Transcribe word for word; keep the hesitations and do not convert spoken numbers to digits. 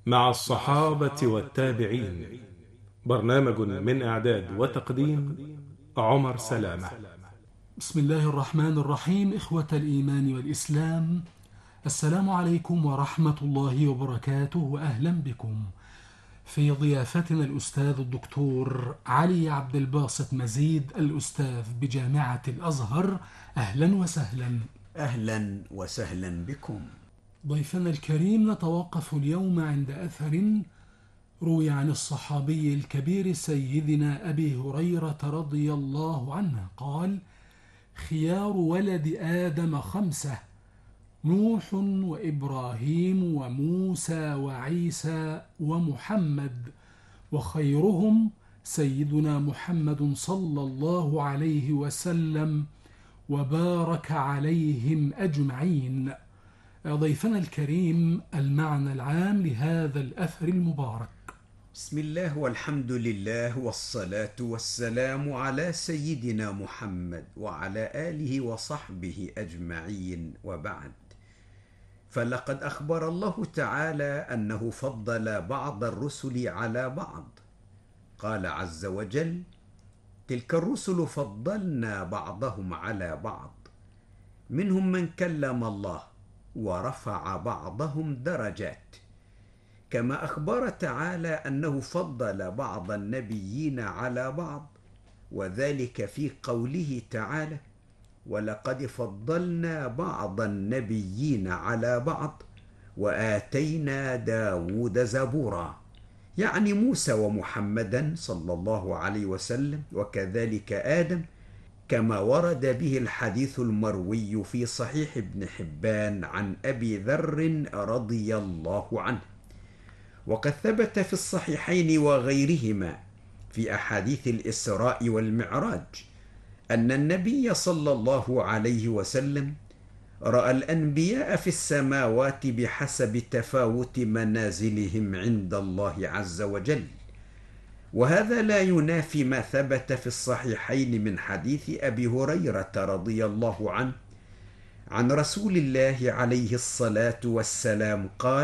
مع الصحابة والتابعين. برنامج من إعداد وتقديم عمر سلامة. بسم الله الرحمن الرحيم. إخوة الإيمان والإسلام، السلام عليكم ورحمة الله وبركاته، وأهلا بكم في ضيافتنا الأستاذ الدكتور علي عبد الباسط مزيد، الأستاذ بجامعة الأزهر. أهلا وسهلا. أهلا وسهلا بكم. ضيفنا الكريم، نتوقف اليوم عند أثر روي عن الصحابي الكبير سيدنا أبي هريرة رضي الله عنه قال: خيار ولد آدم خمسة: نوح وإبراهيم وموسى وعيسى ومحمد، وخيرهم سيدنا محمد صلى الله عليه وسلم وبارك عليهم أجمعين. ضيفنا الكريم، المعنى العام لهذا الأثر المبارك. بسم الله والحمد لله والصلاة والسلام على سيدنا محمد وعلى آله وصحبه أجمعين، وبعد. فلقد أخبر الله تعالى أنه فضل بعض الرسل على بعض. قال عز وجل: تلك الرسل فضلنا بعضهم على بعض، منهم من كلم الله ورفع بعضهم درجات. كما أخبر تعالى أنه فضل بعض النبيين على بعض، وذلك في قوله تعالى: ولقد فضلنا بعض النبيين على بعض وآتينا داود زبورا، يعني موسى ومحمدا صلى الله عليه وسلم، وكذلك آدم، كما ورد به الحديث المروي في صحيح ابن حبان عن أبي ذر رضي الله عنه. وقد ثبت في الصحيحين وغيرهما في أحاديث الإسراء والمعراج أن النبي صلى الله عليه وسلم رأى الأنبياء في السماوات بحسب تفاوت منازلهم عند الله عز وجل، وهذا لا ينافي ما ثبت في الصحيحين من حديث أبي هريرة رضي الله عنه عن رسول الله عليه الصلاة والسلام قال: